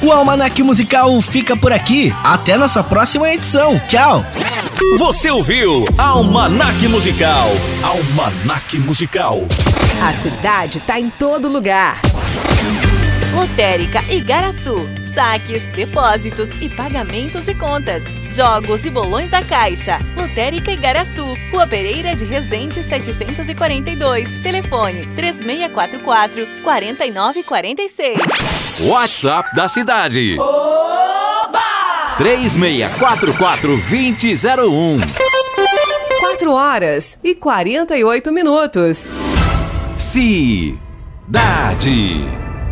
O Almanac Musical fica por aqui. Até nossa próxima edição. Tchau! Você ouviu Almanac Musical. Almanac Musical. A cidade tá em todo lugar. Lotérica Igaraçu. Saques, depósitos e pagamentos de contas. Jogos e bolões da Caixa. Lotérica Igaraçu. Rua Pereira de Resende 742. Telefone 3644-4946. WhatsApp da cidade. 3644-2001. 4h48. Cidade.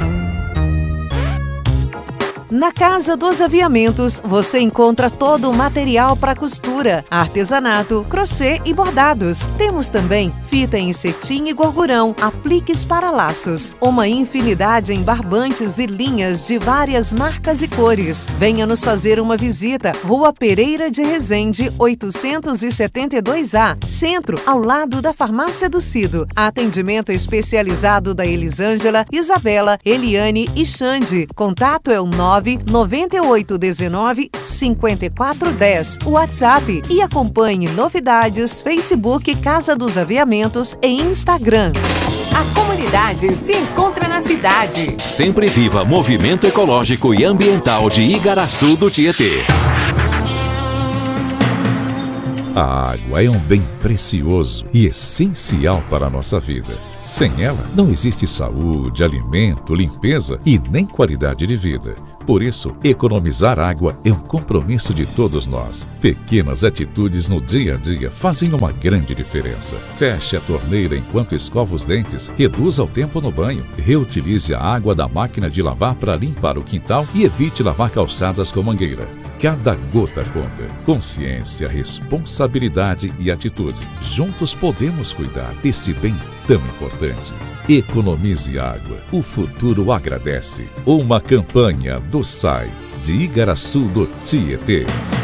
Na Casa dos Aviamentos, você encontra todo o material para costura, artesanato, crochê e bordados. Temos também fita em cetim e gorgurão, apliques para laços, uma infinidade em barbantes e linhas de várias marcas e cores. Venha nos fazer uma visita. Rua Pereira de Resende, 872A, Centro, ao lado da Farmácia do Cido. Atendimento especializado da Elisângela, Isabela, Eliane e Xande. Contato é o 99819-5410, WhatsApp, e acompanhe novidades, Facebook Casa dos Aviamentos e Instagram. A comunidade se encontra na cidade. Sempre viva movimento ecológico e ambiental de Igaraçu do Tietê. A água é um bem precioso e essencial para a nossa vida. Sem ela, não existe saúde, alimento, limpeza e nem qualidade de vida. Por isso, economizar água é um compromisso de todos nós. Pequenas atitudes no dia a dia fazem uma grande diferença. Feche a torneira enquanto escova os dentes, reduza o tempo no banho, reutilize a água da máquina de lavar para limpar o quintal e evite lavar calçadas com mangueira. Cada gota conta. Consciência, responsabilidade e atitude. Juntos podemos cuidar desse bem tão importante. Economize água. O futuro agradece. Uma campanha do SAI de Igaraçu do Tietê.